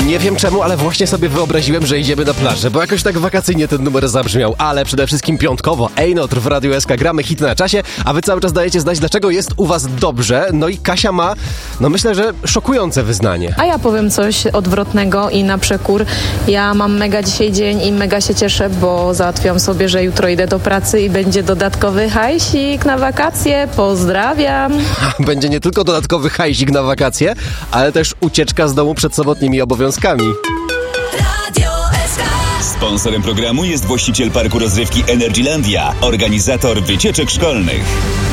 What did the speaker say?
Nie wiem czemu, ale właśnie sobie wyobraziłem, że idziemy na plażę, bo jakoś tak wakacyjnie ten numer zabrzmiał, ale przede wszystkim piątkowo. Ejnotr w Radiu SK, gramy hit na czasie, a wy cały czas dajecie znać, dlaczego jest u was dobrze. No i Kasia ma, myślę, że szokujące wyznanie. A ja powiem coś odwrotnego i na przekór. Ja mam mega dzisiaj dzień i mega się cieszę, bo załatwiam sobie, że jutro idę do pracy i będzie dodatkowy hajsik na wakacje. Pozdrawiam. Będzie nie tylko dodatkowy hajsik na wakacje, ale też ucieczka z domu przed sobotnimi obowiązkami. Sponsorem programu jest właściciel parku rozrywki Energylandia, organizator wycieczek szkolnych.